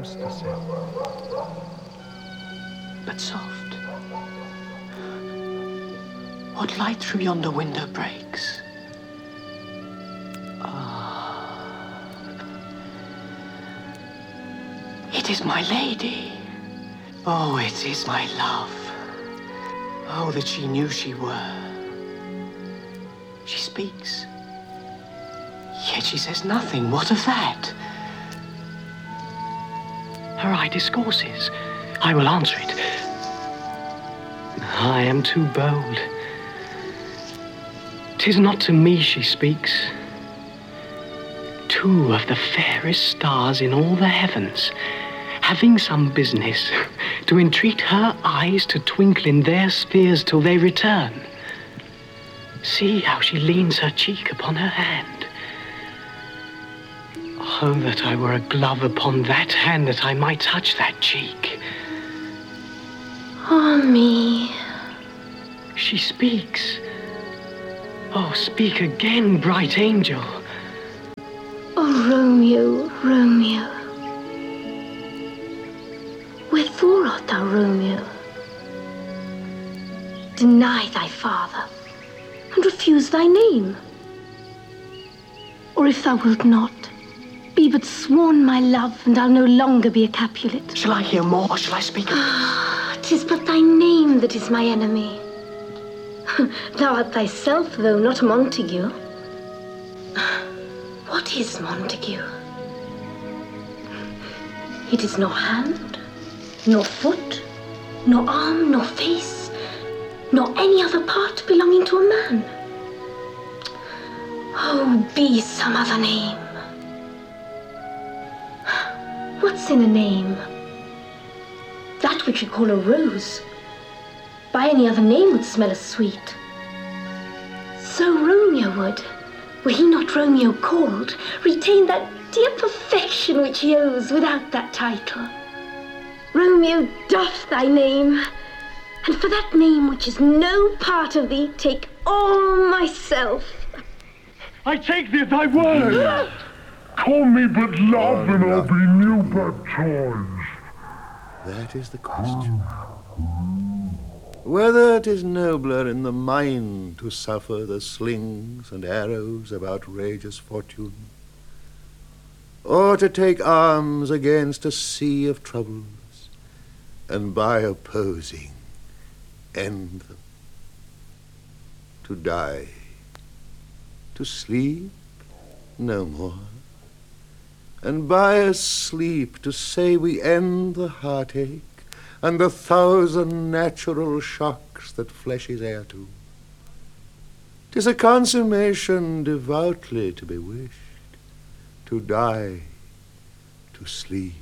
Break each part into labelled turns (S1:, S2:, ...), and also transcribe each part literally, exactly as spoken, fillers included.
S1: Circumstances.
S2: But soft. What light through yonder window breaks? Ah. It is my lady. Oh, it is my love. Oh, that she knew she were. She speaks. Yet she says nothing. What of that? Her eye discourses. I will answer it. I am too bold. 'Tis not to me she speaks. Two of the fairest stars in all the heavens, having some business, to entreat her eyes to twinkle in their spheres till they return. See how she leans her cheek upon her hand. Oh, that I were a glove upon that hand, that I might touch that cheek.
S3: Ah, me.
S2: She speaks. Oh, speak again, bright angel.
S3: Oh, Romeo, Romeo. Wherefore art thou, Romeo? Deny thy father, and refuse thy name. Or if thou wilt not, be but sworn my love, and I'll no longer be a Capulet.
S2: Shall I hear more, or shall I speak?
S3: Ah, 'tis but thy name that is my enemy. Thou art thyself, though not a Montague. What is Montague? It is nor hand, nor foot, nor arm, nor face, nor any other part belonging to a man. Oh, be some other name. What's in a name? That which we call a rose, by any other name would smell as sweet. So Romeo would, were he not Romeo called, retain that dear perfection which he owes without that title. Romeo doth thy name, and for that name which is no part of thee, take all myself.
S1: I take thee at thy word.
S4: Call me but love, and I'll be new baptized.
S5: That is the question. Whether it is nobler in the mind to suffer the slings and arrows of outrageous fortune, or to take arms against a sea of troubles, and by opposing end them. To die, to sleep no more, and by a sleep to say we end the heartache and the thousand natural shocks that flesh is heir to. 'Tis a consummation devoutly to be wished, to die, to sleep,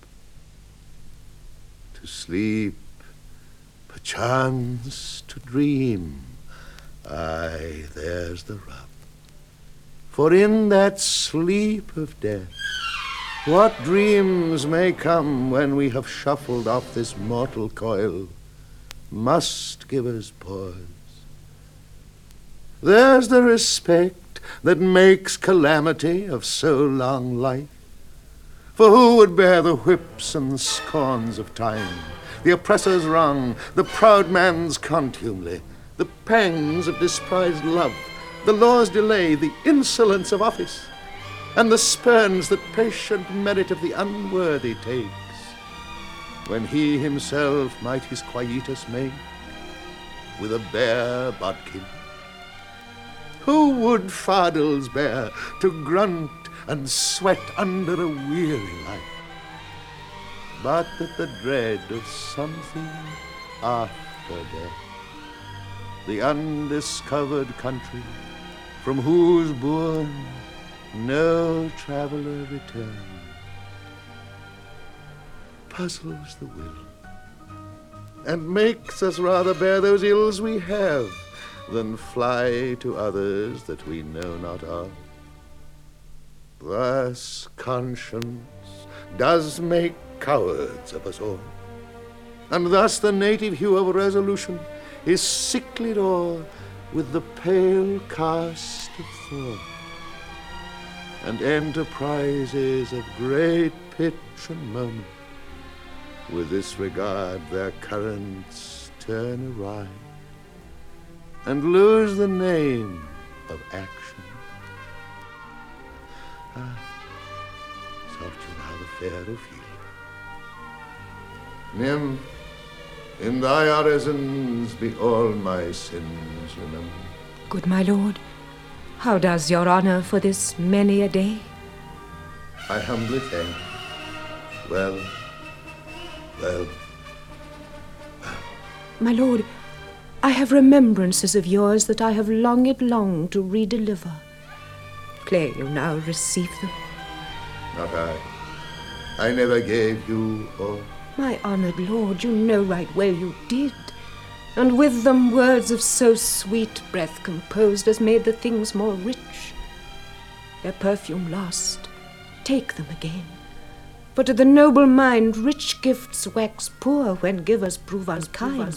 S5: to sleep, perchance to dream. Aye, there's the rub. For in that sleep of death, what dreams may come when we have shuffled off this mortal coil must give us pause. There's the respect that makes calamity of so long life. For who would bear the whips and scorns of time, the oppressor's wrong, the proud man's contumely, the pangs of despised love, the law's delay, the insolence of office, and the spurns that patient merit of the unworthy takes, when he himself might his quietus make with a bare bodkin? Who would fardels bear to grunt and sweat under a weary life, but that the dread of something after death, the undiscovered country from whose bourne no traveller returns, puzzles the will, and makes us rather bear those ills we have than fly to others that we know not of. Thus conscience does make cowards of us all, and thus the native hue of resolution is sicklied o'er with the pale cast of thought, and enterprises of great pitch and moment. With this regard their currents turn awry and lose the name of action. Ah, sought you now the fair Ophelia. Nymph, in thy orisons be all my sins remembered.
S6: Good my lord, how does your honor for this many a day?
S5: I humbly thank. Well, well, well.
S6: My lord, I have remembrances of yours that I have longed long to redeliver. Play you now receive them.
S5: Not I. I never gave you all.
S6: My honored lord, you know right well you did. And with them words of so sweet breath composed as made the things more rich. Their perfume lost, take them again. For to the noble mind rich gifts wax poor when givers prove unkind.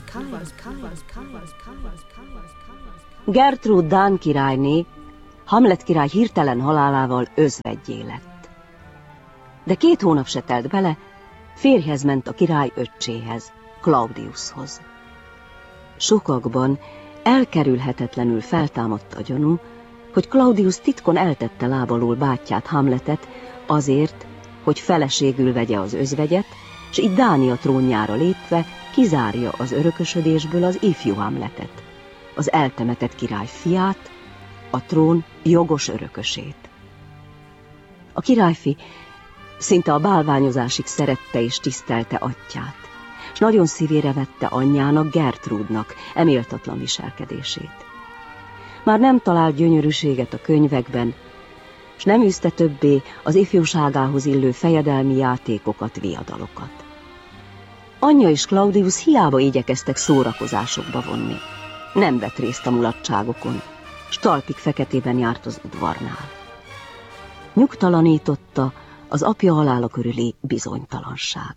S7: Gertrude dán királyné Hamlet király hirtelen halálával özveggyé lett. De két hónap se telt bele, férjhez ment a király öccséhez, Claudiushoz. Sokakban elkerülhetetlenül feltámadt a gyanú, hogy Claudius titkon eltette láb alól bátyját, Hamletet azért, hogy feleségül vegye az özvegyet, s így Dánia trónjára lépve kizárja az örökösödésből az ifjú Hamletet, az eltemetett király fiát, a trón jogos örökösét. A királyfi szinte a bálványozásig szerette és tisztelte atyját, s nagyon szívére vette anyjának, Gertrúdnak eméltatlan viselkedését. Már nem talált gyönyörűséget a könyvekben, s nem űzte többé az ifjúságához illő fejedelmi játékokat, viadalokat. Anyja és Claudius hiába igyekeztek szórakozásokba vonni. Nem vett részt a mulatságokon, s talpig feketében járt az udvarnál. Nyugtalanította az apja halála körüli bizonytalanság.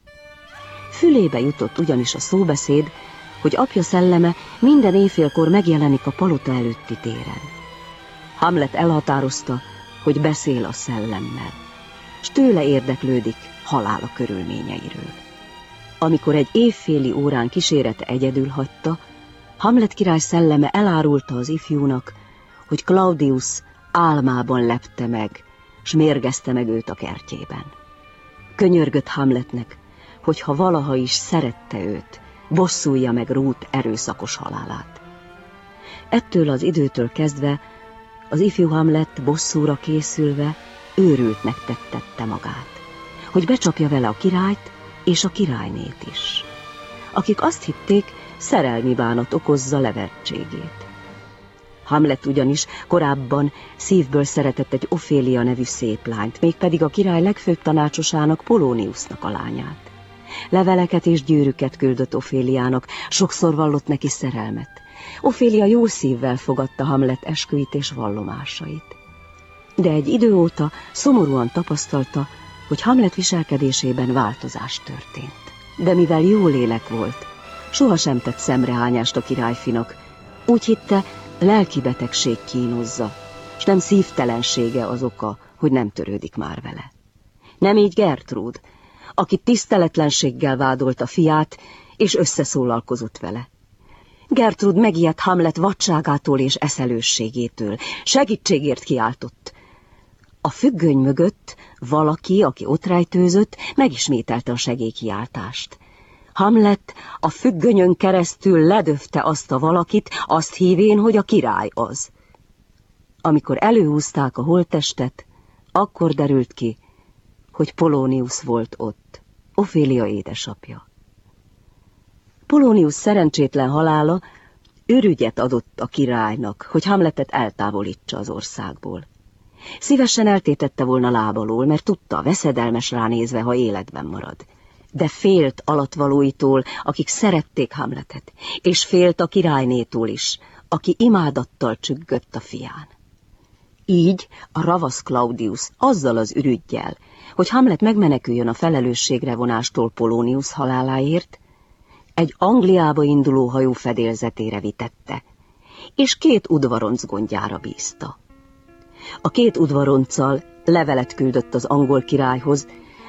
S7: Fülébe jutott ugyanis a szóbeszéd, hogy apja szelleme minden éjfélkor megjelenik a palota előtti téren. Hamlet elhatározta, hogy beszél a szellemmel, s tőle érdeklődik halála körülményeiről. Amikor egy évféli órán kísérete egyedül hagyta, Hamlet király szelleme elárulta az ifjúnak, hogy Claudius álmában lepte meg, s mérgezte meg őt a kertjében. Könyörgött Hamletnek, hogy ha valaha is szerette őt, bosszulja meg Ruth erőszakos halálát. Ettől az időtől kezdve az ifjú Hamlet bosszúra készülve őrültnek tettette magát, hogy becsapja vele a királyt és a királynét is, akik azt hitték, szerelmi bánat okozza levertségét. Hamlet ugyanis korábban szívből szeretett egy Ophélia nevű szép lányt, mégpedig a király legfőbb tanácsosának, Poloniusnak a lányát. Leveleket és gyűrűket küldött Ophéliának, sokszor vallott neki szerelmet. Ophélia jó szívvel fogadta Hamlet esküit és vallomásait. De egy idő óta szomorúan tapasztalta, hogy Hamlet viselkedésében változás történt. De mivel jó lélek volt, sohasem tett szemrehányást a királyfinak. Úgy hitte, lelki betegség kínozza, s nem szívtelensége az oka, hogy nem törődik már vele. Nem így Gertrude, aki tiszteletlenséggel vádolta fiát, és összeszólalkozott vele. Gertrude megijedt Hamlet vadságától és eszelősségétől, segítségért kiáltott. A függöny mögött valaki, aki ott rejtőzött, megismételte a segélykiáltást. Hamlet a függönyön keresztül ledöfte azt a valakit, azt hívén, hogy a király az. Amikor előhúzták a holttestet, akkor derült ki, hogy Polonius volt ott, Ophélia édesapja. Polonius szerencsétlen halála ürügyet adott a királynak, hogy Hamletet eltávolítsa az országból. Szívesen eltétette volna láb alól, mert tudta, veszedelmes ránézve, ha életben marad. De félt alatvalóitól, akik szerették Hamletet, és félt a királynétól is, aki imádattal csüggött a fián. Így a ravasz Claudius azzal az ürüggyel, hogy Hamlet megmeneküljön a felelősségre vonástól Polonius haláláért, egy Angliába induló hajó fedélzetére vitette, és két udvaronc gondjára bízta. A két udvaronccal levelet küldött az angol királyhoz,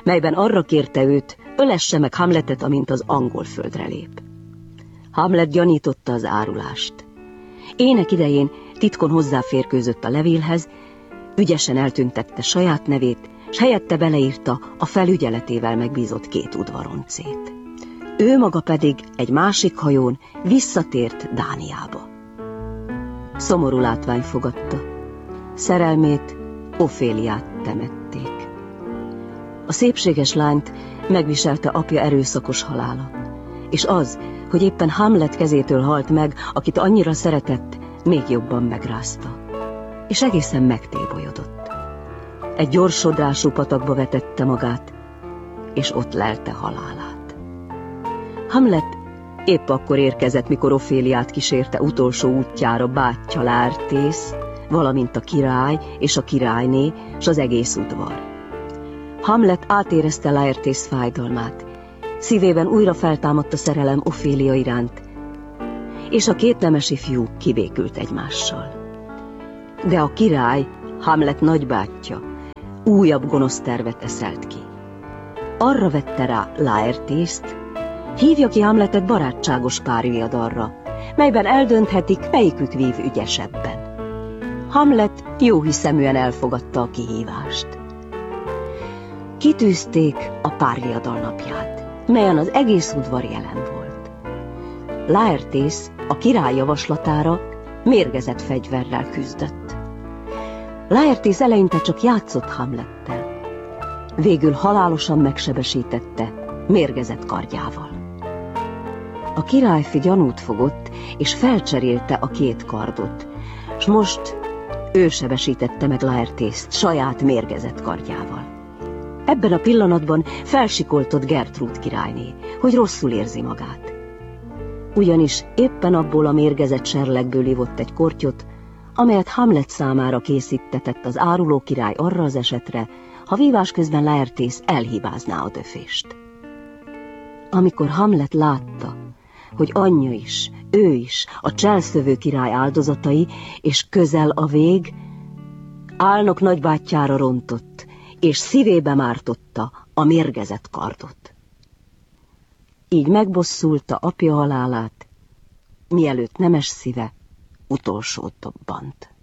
S7: melyben arra kérte őt, ölesse meg Hamletet, amint az angol földre lép. Hamlet gyanította az árulást. Ének idején titkon hozzáférkőzött a levélhez, ügyesen eltüntette saját nevét, s helyette beleírta a felügyeletével megbízott két udvaroncét. Ő maga pedig egy másik hajón visszatért Dániába. Szomorú látvány fogadta. Szerelmét, Oféliát temették. A szépséges lányt megviselte apja erőszakos halála, és az, hogy éppen Hamlet kezétől halt meg, akit annyira szeretett, még jobban megrázta, és egészen megtébolyodott. Egy gyors sodrású patakba vetette magát, és ott lelte halálát. Hamlet épp akkor érkezett, mikor Oféliát kísérte utolsó útjára bátyja Laertész, valamint a király és a királyné, s az egész udvar. Hamlet átérezte Laertész fájdalmát, szívében újra feltámadt a szerelem Ofélia iránt, és a két nemes ifjú kibékült egymással. De a király, Hamlet nagybátyja, újabb gonosz tervet eszelt ki. Arra vette rá Laertészt, hívja ki Hamletet barátságos párviadalra, melyben eldönthetik, melyikük vív ügyesebben. Hamlet jóhiszeműen elfogadta a kihívást. Kitűzték a párviadal napját, melyen az egész udvar jelen volt. Laertész a király javaslatára mérgezett fegyverrel küzdött. Laertész eleinte csak játszott Hamlettel, végül halálosan megsebesítette mérgezett kardjával. A királyfi gyanút fogott, és felcserélte a két kardot, s most ő sebesítette meg Laertészt saját mérgezett kardjával. Ebben a pillanatban felsikoltott Gertrúd királyné, hogy rosszul érzi magát. Ugyanis éppen abból a mérgezett serlegből ivott egy kortyot, amelyet Hamlet számára készítetett az áruló király arra az esetre, ha vívás közben Laertész elhibázná a döfést. Amikor Hamlet látta, hogy anyja is, ő is a cselszövő király áldozatai, és közel a vég, álnok nagybátyjára rontott, és szívébe mártotta a mérgezett kardot. Így megbosszulta apja halálát, mielőtt nemes szíve utolsót dobbant.